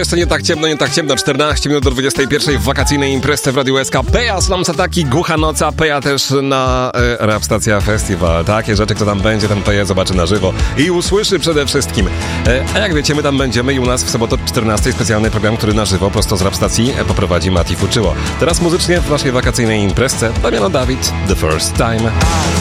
jeszcze nie tak ciemno, 14 minut do 21 w wakacyjnej imprezie w Radiu SK. Peja, Slams Ataki, Głucha Noca, Peja też na Rap Stacja Festival. Takie rzeczy, kto tam będzie, ten Peja zobaczy na żywo i usłyszy przede wszystkim. A jak wiecie, my tam będziemy i u nas w sobotę 14 specjalny program, który na żywo prosto z Rap Stacji poprowadzi Mati Fuczyło. Teraz muzycznie w naszej wakacyjnej imprezie Damiano Dawid, The First Time.